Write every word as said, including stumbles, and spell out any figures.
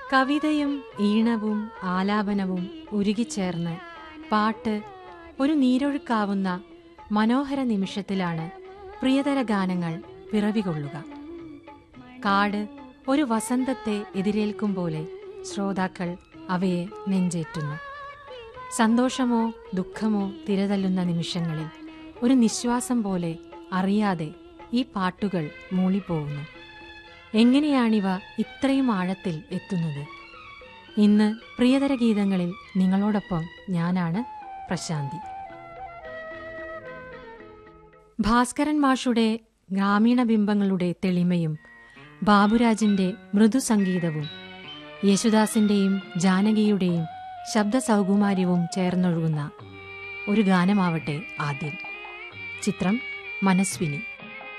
കവിതയും ഈണവും ആലാപനവും ഉരുകിച്ചേർന്ന് പാട്ട് ഒരു നീരൊഴുക്കാവുന്ന മനോഹര നിമിഷത്തിലാണ് പ്രിയതര ഗാനങ്ങൾ പിറവികൊള്ളുക. കാട് ഒരു വസന്തത്തെ എതിരേൽക്കും പോലെ ശ്രോതാക്കൾ അവയെ നെഞ്ചേറ്റുന്നു. സന്തോഷമോ ദുഃഖമോ തിരതല്ലുന്ന നിമിഷങ്ങളിൽ ഒരു നിശ്വാസം പോലെ അറിയാതെ ഈ പാട്ടുകൾ മൂളിപ്പോകുന്നു. എങ്ങനെയാണിവ ഇത്രയും ആഴത്തിൽ എത്തുന്നത്? ഇന്ന് പ്രിയതര ഗീതങ്ങളിൽ നിങ്ങളോടൊപ്പം ഞാനാണ് പ്രശാന്തി. ഭാസ്കരൻ മാഷുടെ ഗ്രാമീണ ബിംബങ്ങളുടെ തെളിമയും ബാബുരാജിന്റെ മൃദുസംഗീതവും യേശുദാസിന്റെയും ജാനകിയുടെയും ശബ്ദസൗകുമാര്യവും ചേർന്നൊഴുകുന്ന ഒരു ഗാനമാവട്ടെ ആദ്യം. ചിത്രം മനസ്വിനി.